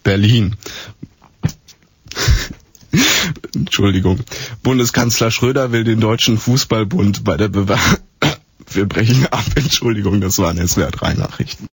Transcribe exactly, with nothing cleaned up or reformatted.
Berlin. Entschuldigung. Bundeskanzler Schröder will den Deutschen Fußballbund bei der Bewerbung... Wir brechen ab. Entschuldigung, das waren S W R drei Nachrichten.